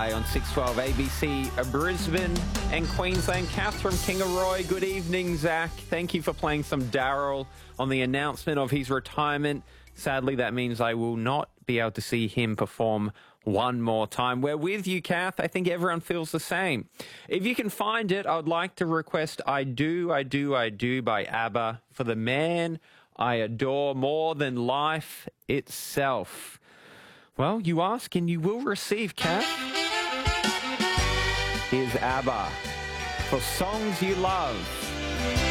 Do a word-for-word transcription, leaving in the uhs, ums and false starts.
Lie on six twelve A B C, Brisbane and Queensland. Catherine Kingaroy, good evening, Zach. Thank you for playing some Daryl on the announcement of his retirement. Sadly, that means I will not be able to see him perform one more time. We're with you, Kath. I think everyone feels the same. If you can find it, I would like to request I Do, I Do, I Do by ABBA for the man I adore more than life itself. Well, you ask and you will receive, Kath. Here's ABBA for Songs You Love.